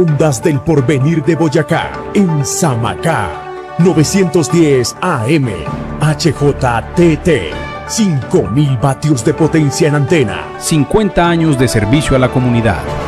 Ondas del Porvenir de Boyacá, en Samacá. 910 AM, HJTT, 5000 vatios de potencia en antena. 50 años de servicio a la comunidad.